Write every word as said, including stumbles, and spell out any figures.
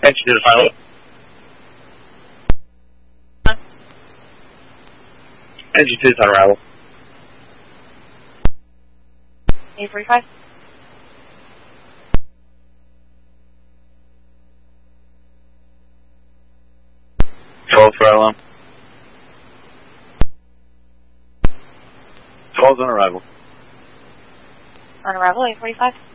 Attention to the pilot. Engine two is on arrival. A forty-five. twelve throttle on. twelve is on arrival. On arrival, A forty-five.